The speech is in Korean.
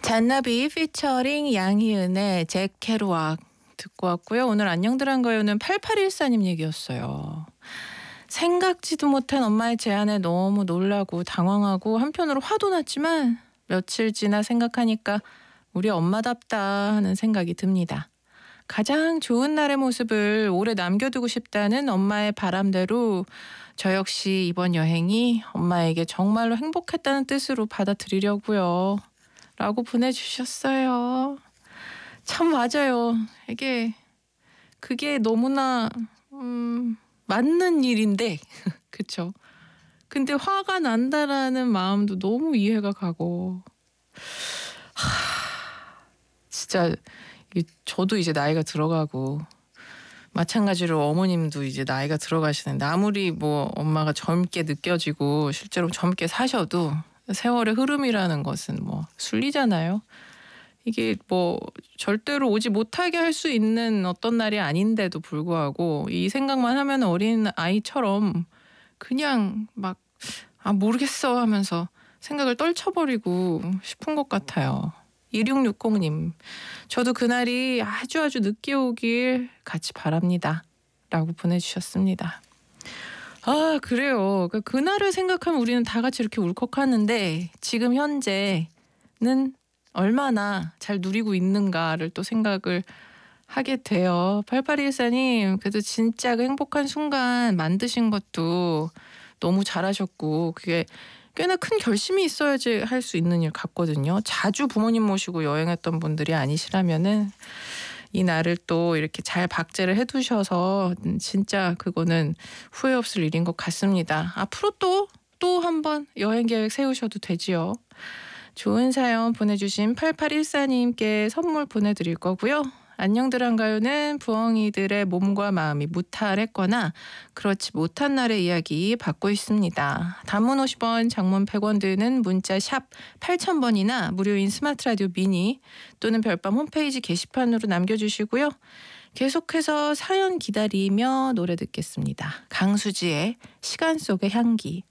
잔나비 피처링 양희은의 잭 케루악 듣고 왔고요. 오늘 안녕들 한 거요는 8814님 얘기였어요. 생각지도 못한 엄마의 제안에 너무 놀라고 당황하고 한편으로 화도 났지만 며칠 지나 생각하니까 우리 엄마답다 하는 생각이 듭니다. 가장 좋은 날의 모습을 오래 남겨두고 싶다는 엄마의 바람대로 저 역시 이번 여행이 엄마에게 정말로 행복했다는 뜻으로 받아들이려고요. 라고 보내주셨어요. 참 맞아요. 그게 너무나 맞는 일인데 그쵸? 근데 화가 난다라는 마음도 너무 이해가 가고 진짜 저도 이제 나이가 들어가고 마찬가지로 어머님도 이제 나이가 들어가시는데 아무리 뭐 엄마가 젊게 느껴지고 실제로 젊게 사셔도 세월의 흐름이라는 것은 뭐 순리잖아요. 이게 뭐 절대로 오지 못하게 할 수 있는 어떤 날이 아닌데도 불구하고 이 생각만 하면 어린 아이처럼 그냥 막 모르겠어 하면서 생각을 떨쳐버리고 싶은 것 같아요. 2660님, 저도 그날이 아주 늦게 오길 같이 바랍니다. 라고 보내주셨습니다. 그래요. 그날을 생각하면 우리는 다 같이 이렇게 울컥하는데 지금 현재는 얼마나 잘 누리고 있는가를 또 생각을 하게 돼요. 8814님, 그래도 진짜 그 행복한 순간 만드신 것도 너무 잘하셨고 그게 꽤나 큰 결심이 있어야지 할 수 있는 일 같거든요. 자주 부모님 모시고 여행했던 분들이 아니시라면은 이 날을 또 이렇게 잘 박제를 해두셔서 진짜 그거는 후회 없을 일인 것 같습니다. 앞으로 또 한번 여행 계획 세우셔도 되지요. 좋은 사연 보내주신 8814님께 선물 보내드릴 거고요. 안녕들 한가요는 부엉이들의 몸과 마음이 무탈했거나 그렇지 못한 날의 이야기 받고 있습니다. 단문 50원, 장문 100원 드는 문자 샵 8000번이나 무료인 스마트 라디오 미니 또는 별밤 홈페이지 게시판으로 남겨주시고요. 계속해서 사연 기다리며 노래 듣겠습니다. 강수지의 시간 속의 향기.